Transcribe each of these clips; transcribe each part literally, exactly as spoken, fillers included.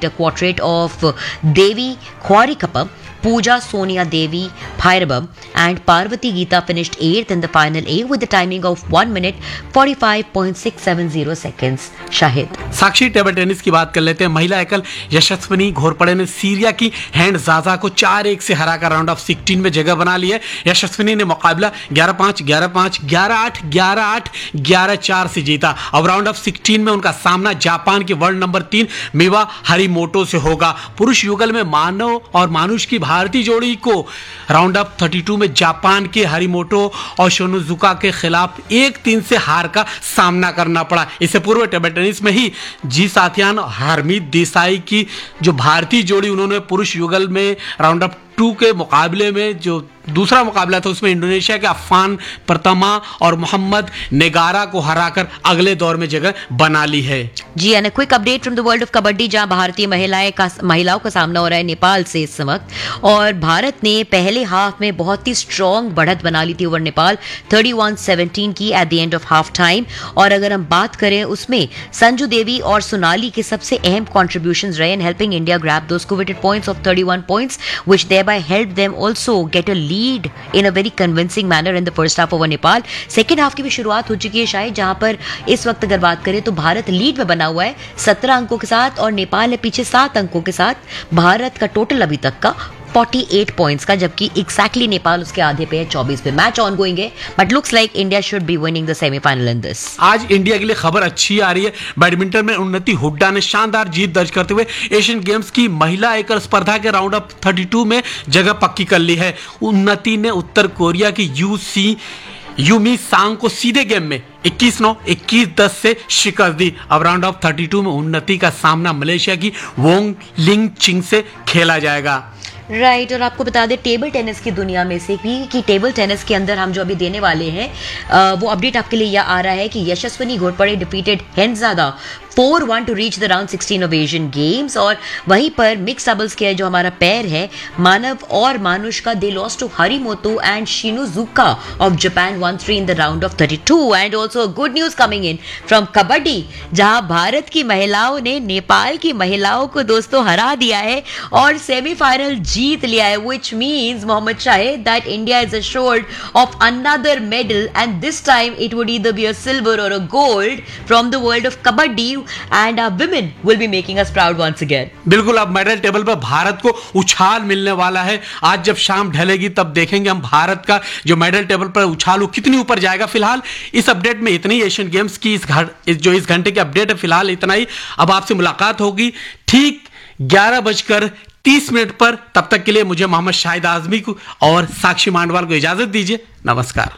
beat a quartet of Devi Khwarikappa, Pooja Sonia Devi Bhairabam and Parvati Geeta finished eighth in the final A with the timing of one minute forty-five point six seven zero seconds. Shahid. Sakshi, table tennis की बात कर लेते हैं। महिला एकल यशस्विनी घोरपड़े ने Syria की hand जाजा को चार एक से हराकर राउंड ऑफ सिक्सटीन में जगह बना ली है। यशस्विनी ने मुकाबला ग्यारह पाँच, ग्यारह पाँच, ग्यारह आठ, ग्यारह आठ, ग्यारह चार से जीता। अब राउंड ऑफ सिक्सटीन में उनका सामना जापान के वर्ल्ड नंबर तीन मिवा हरिमोटो से होगा। पुरुष युगल में मानव और मानुष की भारतीय जोड़ी को राउंड ऑफ थर्टी टू में जापान के हरिमोटो और शोनोजुका के खिलाफ एक तीन से हार का सामना करना पड़ा। इससे पूर्व टेबल टेनिस में ही जी साथियान हरमीत देसाई की जो भारतीय जोड़ी, उन्होंने पुरुष युगल में राउंड ऑफ टू के मुकाबले में जो दूसरा मुकाबला था उसमें इंडोनेशिया के अफान प्रथमा और मोहम्मद नेगारा को हराकर अगले दौर में जगह बना ली है। जी, and quick update from the world of kabaddi, जहां भारतीय महिलाएं का महिलाओं का सामना हो रहा है नेपाल से इस वक्त, और भारत ने पहले हाफ में बहुत ही स्ट्रॉन्ग बढ़त बना ली थी over Nepal thirty one seventeen की at the end of half time. और अगर हम बात करें उसमें संजू देवी और सोनाली के सबसे अहम कॉन्ट्रीब्यूशंस रहे in helping India grab those coveted points of thirty one points which thereby helped them also get a lead in a very convincing manner in the first half over Nepal. Second half की भी शुरुआत हो चुकी है शायद, जहां पर इस वक्त अगर बात करें तो भारत लीड में बना हुआ है सत्रह अंकों के साथ और नेपाल है पीछे सात अंकों के साथ। भारत का टोटल अभी तक का अड़तालीस पॉइंट्स का, जबकि एग्जैक्टली नेपाल उसके आधे पे है चौबीस पे। मैच ऑन गोइंग है but looks like India should be winning the semifinal in this. आज इंडिया के लिए खबर अच्छी आ रही है। बैडमिंटन में उन्नति हुड्डा ने शानदार जीत दर्ज करते हुए एशियन गेम्स की महिला एकल स्पर्धा के राउंड ऑफ थर्टी टू में जगह पक्की कर ली है। उन्नति ने उत्तर कोरिया की यू सी यूमी सांग को सीधे गेम में इक्कीस नौ, इक्कीस दस से शिकस्त दी। अब राउंड ऑफ थर्टी टू में उन्नति का सामना मलेशिया की वोंग लिंग चिंग से खेला जाएगा। राइट right, और आपको बता दें टेबल टेनिस की दुनिया में से भी कि टेबल टेनिस के अंदर हम जो अभी देने वाले हैं आ, वो अपडेट आपके लिए यह आ रहा है कि यशस्विनी Ghorpade defeated हेनजादा four one two reach the round sixteen of Asian games. और वहीं पर मिक्स डबल्स के जो हमारा पैर है मानव और मानुष का, they lost to हरिमोतो and शिनोजुका of Japan one three in the round of thirty two. And also good news coming in from kabaddi, जहां भारत की महिलाओं ने नेपाल की महिलाओं को दोस्तों हरा दिया है और सेमीफाइनल जीत लिया है, which means Mohammad Shahid that India is assured of another medal and this time it would either be a silver or a gold from the world of kabaddi and our women will be making us proud once again. बिल्कुल, अब medal table पर भारत को उछाल मिलने वाला है। आज जब शाम ढलेगी तब देखेंगे हम भारत का जो मेडल टेबल पर उछाल कितनी ऊपर जाएगा। फिलहाल इस अपडेट में इतनी, एशियन गेम्स की इस घर जो इस घंटे की अपडेट है फिलहाल इतना ही। अब आपसे मुलाकात होगी ठीक ग्यारह बजकर तीस मिनट पर। तब तक के लिए मुझे मोहम्मद शाहिद आजमी को और साक्षी मांडवाल को इजाजत दीजिए। नमस्कार।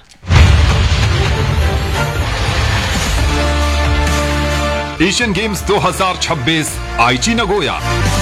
एशियन गेम्स दो हज़ार छब्बीस आईची नगोया।